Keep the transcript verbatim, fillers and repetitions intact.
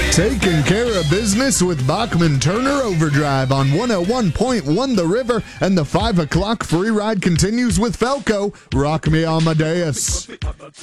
Taking care of business with Bachman Turner Overdrive on one oh one point one The River, and the five o'clock free ride continues with Felco. Rock me, Amadeus.